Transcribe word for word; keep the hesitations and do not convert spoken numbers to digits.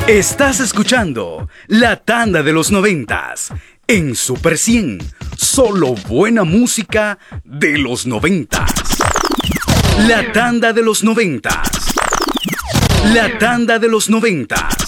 Estás escuchando La Tanda de los Noventas en Super cien. Solo buena música de los noventas. La Tanda de los Noventas. La Tanda de los Noventas.